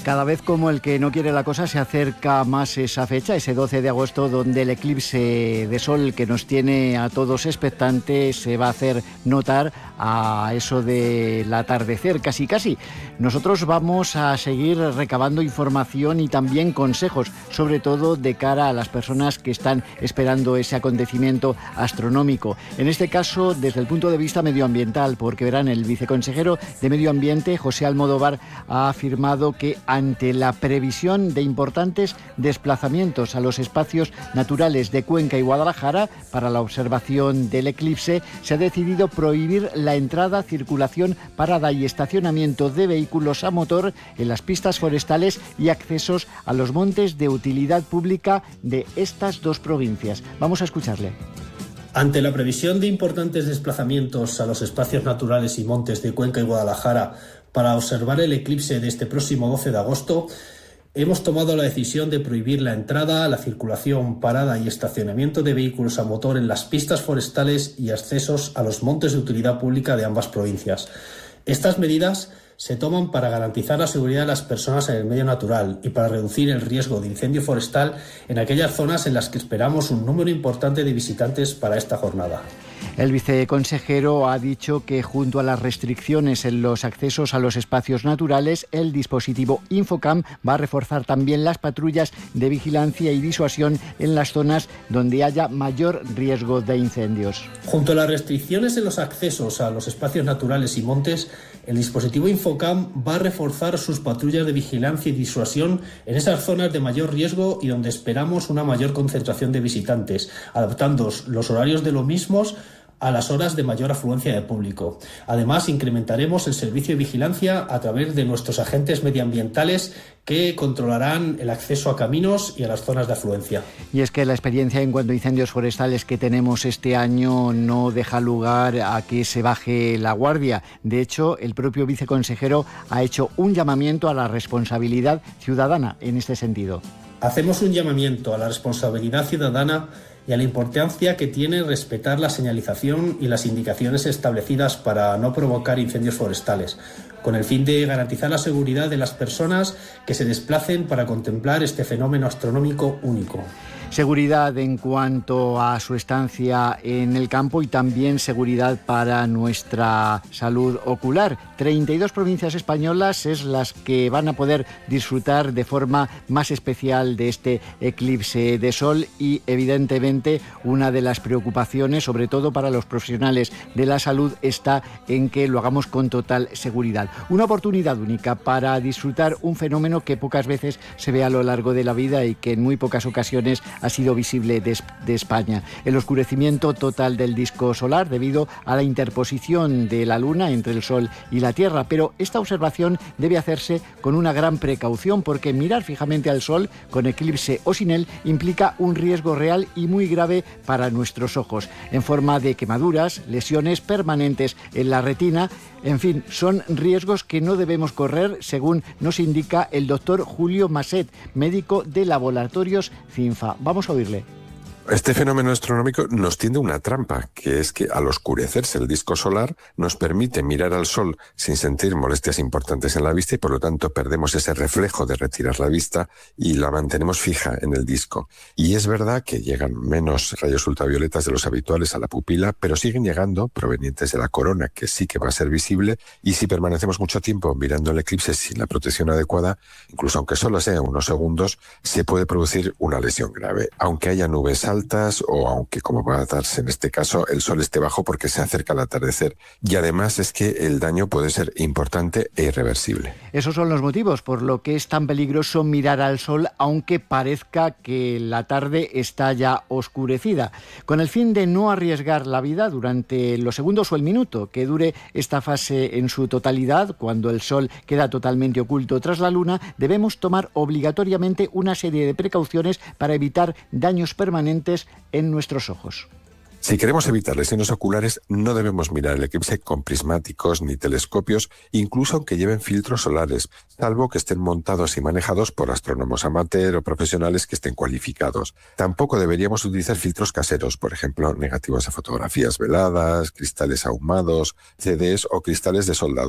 Cada vez como el que no quiere la cosa se acerca más esa fecha, ese 12 de agosto, donde el eclipse de sol que nos tiene a todos expectantes se va a hacer notar a eso del atardecer, casi. Nosotros vamos a seguir recabando información y también consejos, sobre todo de cara a las personas que están esperando ese acontecimiento astronómico. En este caso, desde el punto de vista medioambiental, porque verán, el viceconsejero de Medio Ambiente, José Almodóvar, ha afirmado que ante la previsión de importantes desplazamientos a los espacios naturales de Cuenca y Guadalajara para la observación del eclipse, se ha decidido prohibir la entrada, circulación, parada y estacionamiento de vehículos a motor en las pistas forestales y accesos a los montes de utilidad pública de estas dos provincias. Vamos a escucharle. Ante la previsión de importantes desplazamientos a los espacios naturales y montes de Cuenca y Guadalajara para observar el eclipse de este próximo 12 de agosto, hemos tomado la decisión de prohibir la entrada, la circulación, parada y estacionamiento de vehículos a motor en las pistas forestales y accesos a los montes de utilidad pública de ambas provincias. Estas medidas se toman para garantizar la seguridad de las personas en el medio natural y para reducir el riesgo de incendio forestal en aquellas zonas en las que esperamos un número importante de visitantes para esta jornada. El viceconsejero ha dicho que junto a las restricciones en los accesos a los espacios naturales, el dispositivo Infocam va a reforzar también las patrullas de vigilancia y disuasión en las zonas donde haya mayor riesgo de incendios. Junto a las restricciones en los accesos a los espacios naturales y montes, el dispositivo Infocam va a reforzar sus patrullas de vigilancia y disuasión en esas zonas de mayor riesgo y donde esperamos una mayor concentración de visitantes, adaptando los horarios de los mismos a las horas de mayor afluencia de público. Además, incrementaremos el servicio de vigilancia a través de nuestros agentes medioambientales que controlarán el acceso a caminos y a las zonas de afluencia. Y es que la experiencia en cuanto a incendios forestales que tenemos este año no deja lugar a que se baje la guardia. De hecho, el propio viceconsejero ha hecho un llamamiento a la responsabilidad ciudadana en este sentido. Hacemos un llamamiento a la responsabilidad ciudadana y a la importancia que tiene respetar la señalización y las indicaciones establecidas para no provocar incendios forestales, con el fin de garantizar la seguridad de las personas que se desplacen para contemplar este fenómeno astronómico único. Seguridad en cuanto a su estancia en el campo y también seguridad para nuestra salud ocular. 32 provincias españolas es las que van a poder disfrutar de forma más especial de este eclipse de sol y evidentemente una de las preocupaciones, sobre todo para los profesionales de la salud, está en que lo hagamos con total seguridad. Una oportunidad única para disfrutar un fenómeno que pocas veces se ve a lo largo de la vida y que en muy pocas ocasiones ha sido visible de España. El oscurecimiento total del disco solar debido a la interposición de la Luna entre el Sol y la Tierra, pero esta observación debe hacerse con una gran precaución porque mirar fijamente al Sol, con eclipse o sin él, implica un riesgo real y muy grave para nuestros ojos, en forma de quemaduras, lesiones permanentes en la retina. En fin, son riesgos que no debemos correr, según nos indica el doctor Julio Maset, médico de Laboratorios CINFA. Vamos a oírle. Este fenómeno astronómico nos tiende una trampa, que es que al oscurecerse el disco solar nos permite mirar al Sol sin sentir molestias importantes en la vista y por lo tanto perdemos ese reflejo de retirar la vista y la mantenemos fija en el disco. Y es verdad que llegan menos rayos ultravioletas de los habituales a la pupila, pero siguen llegando provenientes de la corona, que sí que va a ser visible, y si permanecemos mucho tiempo mirando el eclipse sin la protección adecuada, incluso aunque solo sea unos segundos, se puede producir una lesión grave, aunque haya nubes altas o aunque, como va a darse en este caso, el sol esté bajo porque se acerca el atardecer. Y además es que el daño puede ser importante e irreversible. Esos son los motivos por lo que es tan peligroso mirar al sol aunque parezca que la tarde está ya oscurecida. Con el fin de no arriesgar la vida durante los segundos o el minuto que dure esta fase en su totalidad, cuando el sol queda totalmente oculto tras la luna, debemos tomar obligatoriamente una serie de precauciones para evitar daños permanentes en nuestros ojos. Si queremos evitar lesiones oculares, no debemos mirar el eclipse con prismáticos ni telescopios, incluso aunque lleven filtros solares, salvo que estén montados y manejados por astrónomos amateur o profesionales que estén cualificados. Tampoco deberíamos utilizar filtros caseros, por ejemplo, negativos de fotografías veladas, cristales ahumados, CDs o cristales de soldador.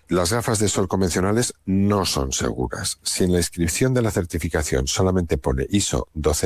Las gafas de sol convencionales no son seguras. Si en la inscripción de la certificación solamente pone ISO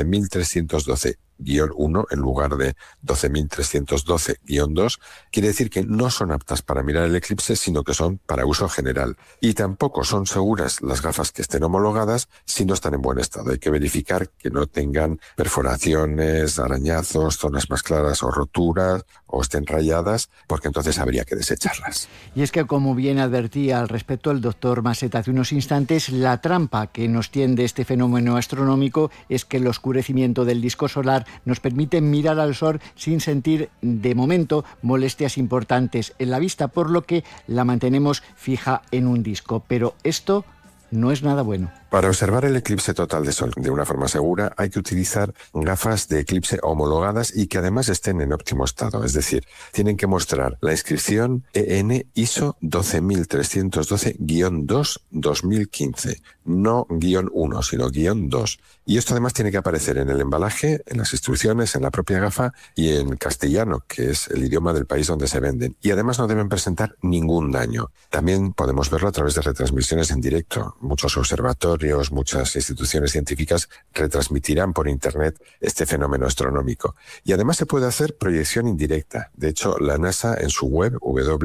12312-1 en lugar de 12312-2, quiere decir que no son aptas para mirar el eclipse, sino que son para uso general. Y tampoco son seguras las gafas que estén homologadas si no están en buen estado. Hay que verificar que no tengan perforaciones, arañazos, zonas más claras o roturas, o estén rayadas, porque entonces habría que desecharlas. Y es que, como bien advertía al respecto el doctor Maset hace unos instantes, la trampa que nos tiende este fenómeno astronómico es que el oscurecimiento del disco solar nos permite mirar al sol sin sentir, de momento, molestias importantes en la vista, por lo que la mantenemos fija en un disco. Pero esto no es nada bueno. Para observar el eclipse total de sol de una forma segura hay que utilizar gafas de eclipse homologadas y que además estén en óptimo estado, es decir, tienen que mostrar la inscripción EN ISO 12312-2 2015, no -1, sino -2. Y esto además tiene que aparecer en el embalaje, en las instrucciones, en la propia gafa y en castellano, que es el idioma del país donde se venden. Y además no deben presentar ningún daño. También podemos verlo a través de retransmisiones en directo. Muchos observatorios, muchas instituciones científicas retransmitirán por Internet este fenómeno astronómico. Y además se puede hacer proyección indirecta. De hecho, la NASA en su web,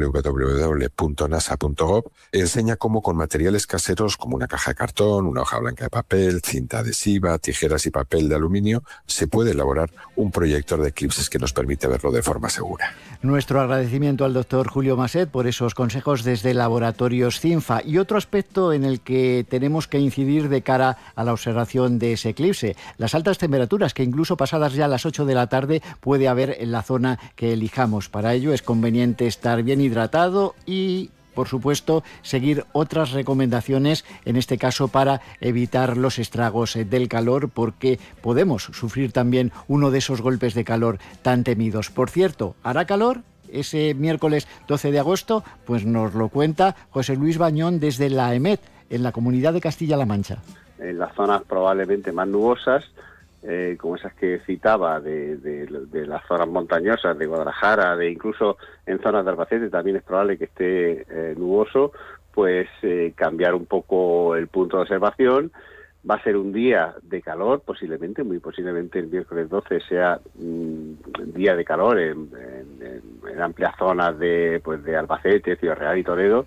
www.nasa.gov, enseña cómo con materiales caseros como una caja de cartón, una hoja blanca de papel, cinta adhesiva, tijeras y papel de aluminio, se puede elaborar un proyector de eclipses que nos permite verlo de forma segura. Nuestro agradecimiento al doctor Julio Maset por esos consejos desde Laboratorios CINFA. Y otro aspecto en el que tenemos que incidir de cara a la observación de ese eclipse: las altas temperaturas que incluso pasadas ya las 8 de la tarde puede haber en la zona que elijamos. Para ello es conveniente estar bien hidratado y, por supuesto, seguir otras recomendaciones, en este caso para evitar los estragos del calor, porque podemos sufrir también uno de esos golpes de calor tan temidos. Por cierto, ¿hará calor ese miércoles 12 de agosto? Pues nos lo cuenta José Luis Bañón desde la EMET, en la Comunidad de Castilla-La Mancha. En las zonas probablemente más nubosas, como esas que citaba, de las zonas montañosas de Guadalajara, de incluso en zonas de Albacete también es probable que esté nuboso, pues cambiar un poco el punto de observación. Va a ser un día de calor, posiblemente, muy posiblemente el miércoles 12 sea día de calor en amplias zonas de Albacete, Ciudad Real y Toledo,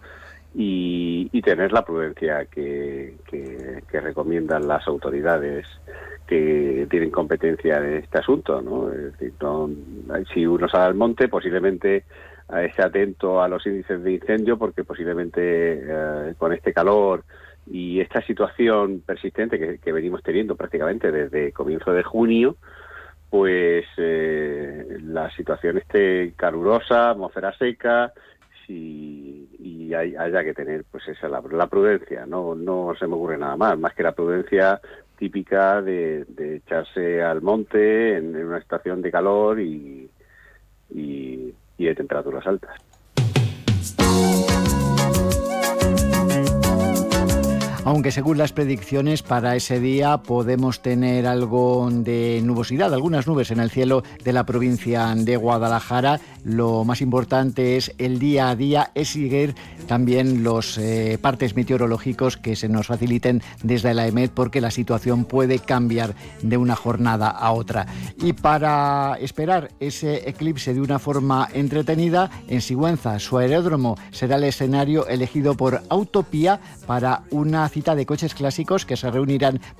y tener la prudencia que recomiendan las autoridades que tienen competencia en este asunto, ¿no? Es decir, si uno sale al monte, posiblemente esté atento a los índices de incendio, porque posiblemente con este calor y esta situación persistente que venimos teniendo prácticamente desde comienzo de junio, pues la situación esté calurosa, atmósfera seca, y haya que tener pues esa la prudencia. No se me ocurre nada más que la prudencia típica de echarse al monte en una estación de calor y de temperaturas altas. Aunque según las predicciones para ese día podemos tener algo de nubosidad, algunas nubes en el cielo de la provincia de Guadalajara, lo más importante es el día a día, es seguir también los partes meteorológicos que se nos faciliten desde la EMET, porque la situación puede cambiar de una jornada a otra. Y para esperar ese eclipse de una forma entretenida, en Sigüenza, su aeródromo será el escenario elegido por Autopía para una cita de coches clásicos que se reunirán